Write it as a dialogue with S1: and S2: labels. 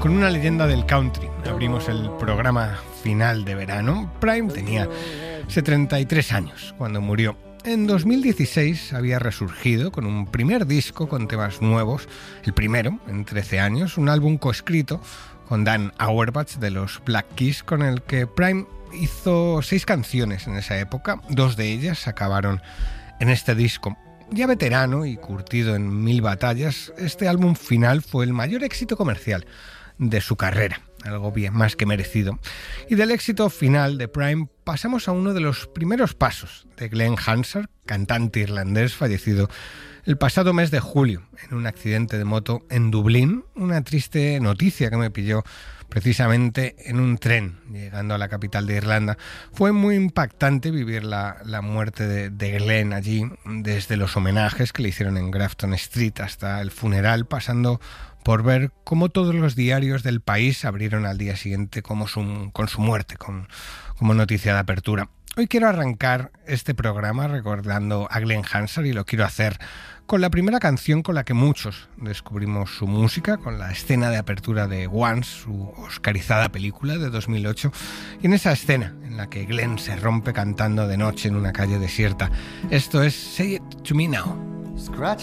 S1: Con una leyenda del country abrimos el programa final de verano. Prime tenía 73 años cuando murió. En 2016 había resurgido con un primer disco con temas nuevos, el primero en 13 años, un álbum coescrito con Dan Auerbach de los Black Keys, con el que Prime hizo 6 canciones en esa época. 2 de ellas acabaron en este disco. Ya veterano y curtido en 1000 batallas, este álbum final fue el mayor éxito comercial de su carrera, algo bien más que merecido. Y del éxito final de Prime pasamos a uno de los primeros pasos de Glen Hansard, cantante irlandés fallecido el pasado mes de julio en un accidente de moto en Dublín, una triste noticia que me pilló precisamente en un tren llegando a la capital de Irlanda. Fue muy impactante vivir la muerte de Glen allí, desde los homenajes que le hicieron en Grafton Street hasta el funeral, pasando por ver cómo todos los diarios del país abrieron al día siguiente con su muerte, como noticia de apertura. Hoy quiero arrancar este programa recordando a Glen Hansard y lo quiero hacer con la primera canción con la que muchos descubrimos su música, con la escena de apertura de Once, su oscarizada película de 2008, y en esa escena en la que Glen se rompe cantando de noche en una calle desierta. Esto es Say It To Me Now.
S2: Scratch